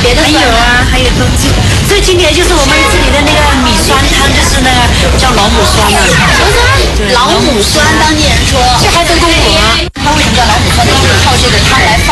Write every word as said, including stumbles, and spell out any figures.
别的酸吗？ 还有啊，还有冬至最经典就是我们这里的那个米酸汤，就是那个叫老母酸啊。 老母酸，当地人说这还分公母啊？ 它为什么叫老母酸？它就是靠这个汤来